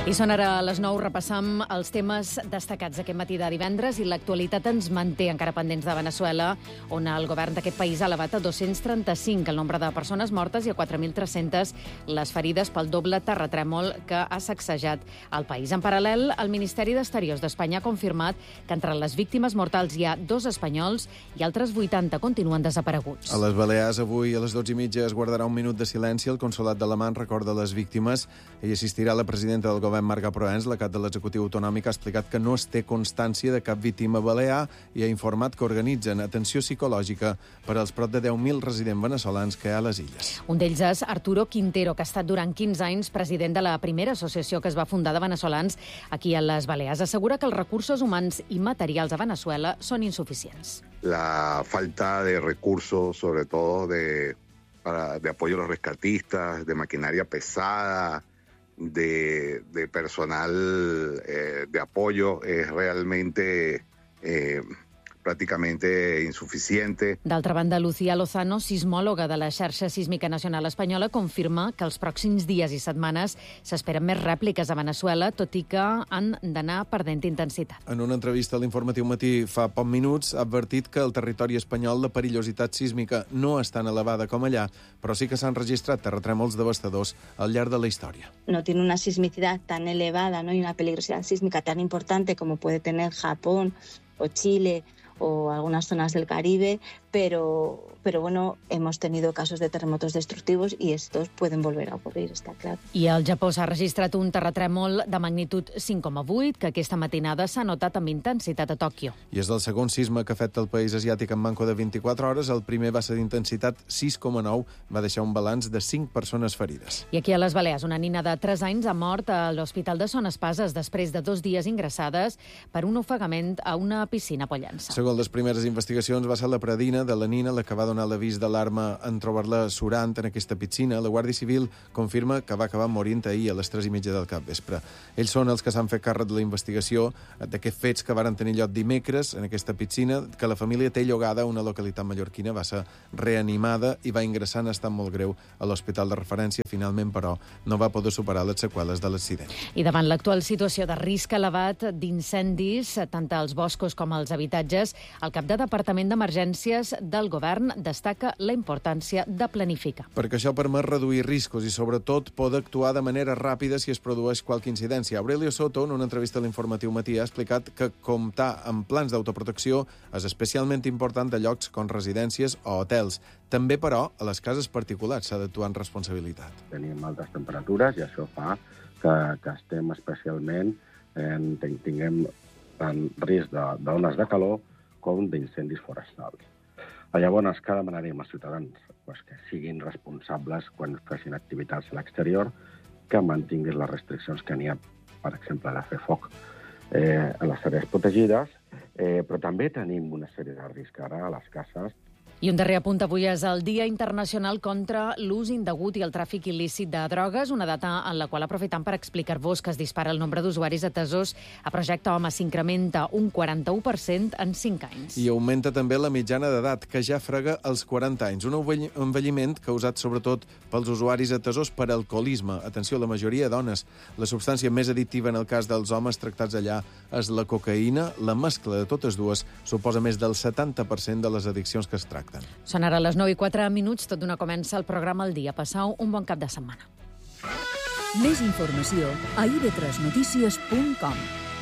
I són ara a les 9, repassam els temes destacats aquest matí de divendres i l'actualitat ens manté encara pendents de Veneçuela, on el govern d'aquest país ha elevat a 235 el nombre de persones mortes i a 4.300 les ferides pel doble terratrèmol que ha sacsejat el país. En paral·lel, el Ministeri d'Exteriors d'Espanya ha confirmat que entre les víctimes mortals hi ha 2 espanyols i altres 80 continuen desapareguts. A les Balears, avui a les 12:30 es guardarà un minut de silenci. El consolat d'Alemany recorda les víctimes. Hi assistirà la presidenta del govern, Marga Proens. La cap de l'executiu autonòmic ha explicat que no es té constància de cap víctima balear i ha informat que organitzen atenció psicològica per als prop de 10.000 residents veneçolans que hi ha a les illes. Un d'ells és Arturo Quintero, que ha estat durant 15 anys president de la primera associació que es va fundar de veneçolans aquí a les Balears. Assegura que els recursos humans i materials a Veneçuela són insuficients. La falta de recursos, sobre todo de apoyo a los rescatistas, de maquinaria pesada, de personal de apoyo es realmente pràcticamente insuficiente. D'altra banda, Lucía Lozano, sismòloga de la xarxa sísmica nacional espanyola, confirma que els pròxims dies i setmanes s'esperen més rèpliques a Veneçuela, tot i que han d'anar perdent intensitat. En una entrevista a l'Informatiu Matí fa pocs minuts ha advertit que al territori espanyol la perillositat sísmica no és tan elevada com allà, però sí que s'han registrat terratrèmols devastadors al llarg de la història. No tiene una sismicidad tan elevada, ¿no? Y una peligrosidad sísmica tan importante como puede tener Japón o Chile o algunas zonas del Caribe, pero bueno, hemos tenido casos de terremotos destructivos y estos pueden volver a ocurrir, está claro. I al Japó s'ha registrat un terratrèmol de magnitud 5,8 que aquesta matinada s'ha notat amb intensitat a Tòquio. I és el segon sisme que afecta el país asiàtic en manco de 24 hores. El primer va ser d'intensitat 6,9, va deixar un balanç de 5 persones ferides. I aquí a les Balears, una nina de 3 anys ha mort a l'Hospital de Son Espases després de 2 dies ingressades per un ofegament a una piscina a Pollença. Segons les primeres investigacions, va ser la predina de la nina la que va donar l'avís d'alarma en trobar-la surant en aquesta piscina. La Guàrdia Civil confirma que va acabar morint ahir a les 3:30 del capvespre. Ells són els que s'han fet càrrec de la investigació d'aquests fets que varen tenir lloc dimecres en aquesta piscina, que la família té llogada a una localitat mallorquina. Va ser reanimada i va ingressar en estat molt greu a l'hospital de referència. Finalment, però, no va poder superar les seqüeles de l'accident. I davant l'actual situació de risc elevat d'incendis, tant als boscos com als habitatges, el cap de Departament d'Emergències del Govern destaca la importància de planificar. Perquè això permet reduir riscos i, sobretot, poder actuar de manera ràpida si es produeix qualque incidència. Aurelio Soto, en una entrevista a l'Informatiu Matí, ha explicat que comptar amb plans d'autoprotecció és especialment important a llocs com residències o hotels. També, però, a les cases particulars s'ha d'actuar en responsabilitat. Tenim altes temperatures i això fa que estem especialment tinguem tant risc d'ones de calor com d'incendis forestals. Llavors, què demanarem als ciutadans? Que siguin responsables quan facin activitats a l'exterior, que mantinguin les restriccions que n'hi ha, per exemple, de fer foc a les àrees protegides, però també tenim una sèrie de riscs ara a les cases. I un darrer apunt avui és el Dia Internacional contra l'ús indegut i el tràfic il·lícit de drogues, una data en la qual aprofitam per explicar-vos que es dispara el nombre d'usuaris atesos a Projecte Home, s'incrementa un 41% en 5 anys. I augmenta també la mitjana d'edat, que ja frega els 40 anys. Un envelliment causat sobretot pels usuaris atesos per alcoholisme. Atenció, la majoria dones. La substància més addictiva en el cas dels homes tractats allà és la cocaïna. La mescla de totes dues suposa més del 70% de les addiccions que es tracten. Són ara les 9:04, tot d'una comença el programa El Dia. Passau un bon cap de setmana. Més informació a ib3notícies.com.